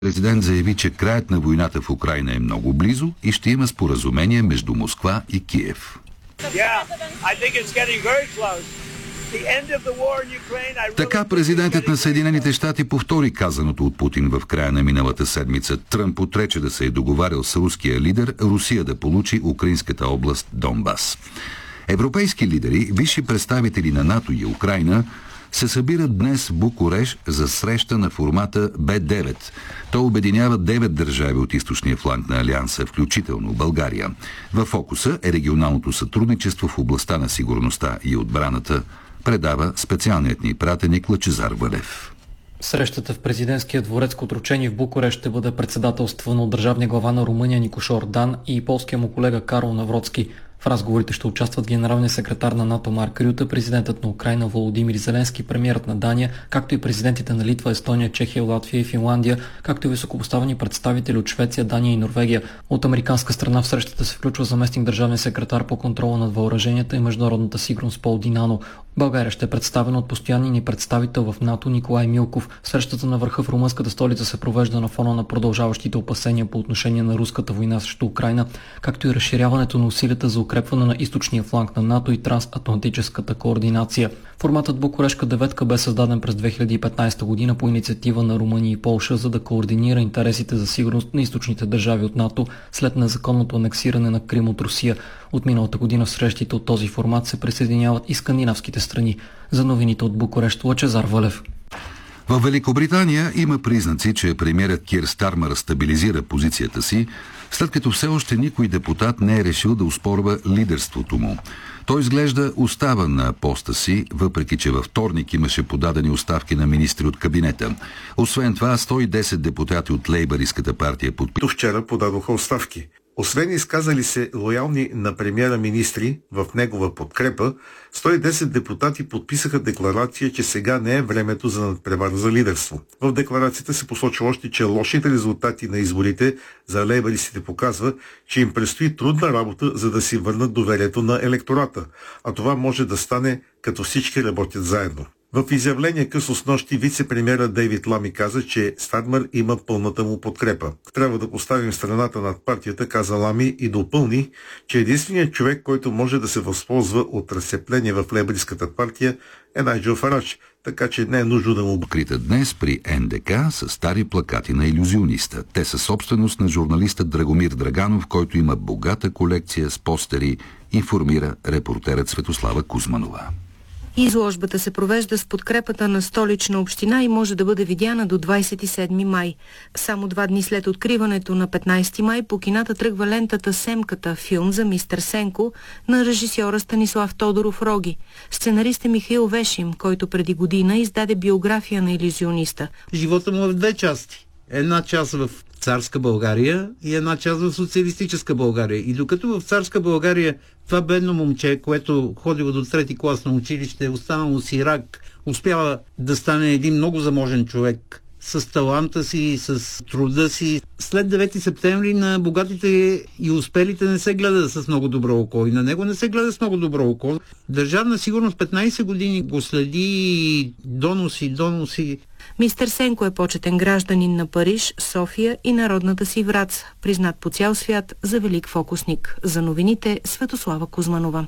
Президент заяви, че краят на войната в Украйна е много близо и ще има споразумение между Москва и Киев. Така президентът на Съединените щати повтори казаното от Путин в края на миналата седмица. Тръмп отрече да се е договарял с руския лидер Русия да получи украинската област Донбас. Европейски лидери, висши представители на НАТО и Украйна се събират днес в Букурещ за среща на формата Б9. То обединява 9 държави от източния фланг на Алианса, включително България. Във фокуса е регионалното сътрудничество в областта на сигурността и отбраната, предава специалният ни пратеник Лъчезар Валев. Срещата в президентския дворец Котручени в Букурещ ще бъде председателствана от държавния глава на Румъния Никош Ордан и полския му колега Карол Навроцки. В разговорите ще участват генералният секретар на НАТО Марк Рюте, президентът на Украйна Володимир Зеленски, премиерът на Дания, както и президентите на Литва, Естония, Чехия, Латвия и Финландия, както и високопоставени представители от Швеция, Дания и Норвегия. От американска страна в срещата се включва заместник държавния секретар по контрола над въоръженията и международната сигурност Пол Динано. България ще е представена от постоянния ни представител в НАТО Николай Милков. Срещата на върха в румънската столица се провежда на фона на продължаващите опасения по отношение на руската война срещу Украйна, както и разширяването на усилията за укрепване на източния фланг на НАТО и трансатлантическата координация. Форматът Букурешка деветка бе създаден през 2015 година по инициатива на Румъния и Полша, за да координира интересите за сигурност на източните държави от НАТО след незаконното анексиране на Крим от Русия. От миналата година в срещите от този формат се присъединяват и скандинавските страни. За новините от Букурещ, Лъчезар Валев. В Великобритания има признаци, че премиерът Кир Стармър стабилизира позицията си, след като все още никой депутат не е решил да оспорва лидерството му. Той изглежда остава на поста си, въпреки че във вторник имаше подадени оставки на министри от кабинета. Освен това, 110 депутати от Лейбъристската партия вчера подадоха оставки. Освен изказали се лоялни на премиера министри в негова подкрепа, 110 депутати подписаха декларация, че сега не е времето за надпревара за лидерство. В декларацията се посочва още, че лошите резултати на изборите за лейбъристите показва, че им предстои трудна работа, за да си върнат доверието на електората, а това може да стане като всички работят заедно. В изявление късно снощи вице-премиера Дейвид Лами каза, че Стармър има пълната му подкрепа. Трябва да поставим страната над партията, каза Лами, и допълни, че единственият човек, който може да се възползва от разцепление в лейбъристската партия е Найджел Фарадж, така че не е нужно да му покрита днес при НДК с стари плакати на илюзиониста. Те са собственост на журналиста Драгомир Драганов, който има богата колекция с постери, информира репортерът Светослава Кузманова. Изложбата се провежда с подкрепата на Столична община и може да бъде видяна до 27 май. Само 2 дни след откриването на 15 май по кината тръгва лентата «Семката», филм за мистер Сенко на режисьора Станислав Тодоров Роги. Сценарист е Михаил Вешим, който преди година издаде биография на илюзиониста. Живота му е в 2 части. Една част в царска България и една част в социалистическа България. И докато в царска България това бедно момче, което ходило до 3-ти клас на училище, останало сирак, успява да стане един много заможен човек с таланта си, с труда си. След 9 септември на богатите и успелите не се гледа с много добро око. И на него не се гледа с много добро око. Държавна сигурност 15 години го следи доноси. Мистер Сенко е почетен гражданин на Париж, София и народната си Враца, признат по цял свят за велик фокусник. За новините Светослава Кузманова.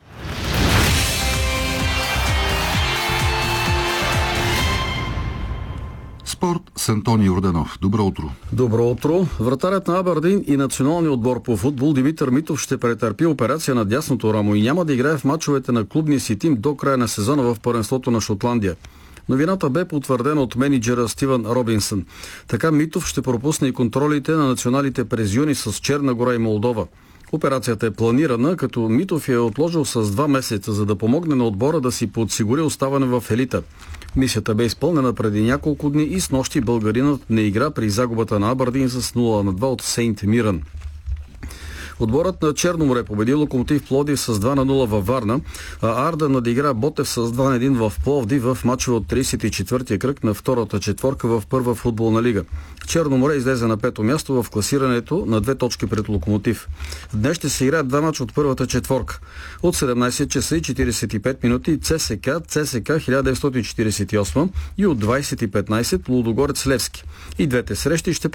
Спорт с Антони Йорданов. Добро утро. Добро утро. Вратарят на Абердин и националния отбор по футбол Димитър Митов ще претърпи операция на дясното рамо и няма да играе в мачовете на клубния си тим до края на сезона в първенството на Шотландия. Новината бе потвърдена от мениджъра Стивън Робинсън. Така Митов ще пропусне и контролите на националите през юни с Черна гора и Молдова. Операцията е планирана, като Митов я е отложил с 2 месеца, за да помогне на отбора да си подсигури оставане в елита. Мисията бе изпълнена преди няколко дни и снощи българинът не игра при загубата на Абердин с 0-2 от Сейнт Мирън. Отборът на Черно море победи Локомотив Пловдив с 2-0 във Варна, а Арда надигра Ботев с 2-1 в Пловдив в мачове от 34-я кръг на втората четворка в първа футболна лига. Черно море излезе на 5-то място в класирането на 2 точки пред Локомотив. Днес ще се играят 2 мача от първата четворка. От 17 часа и 45 минути ЦСК 1948 и от 20:15 Лудогорец Левски. И двете срещи ще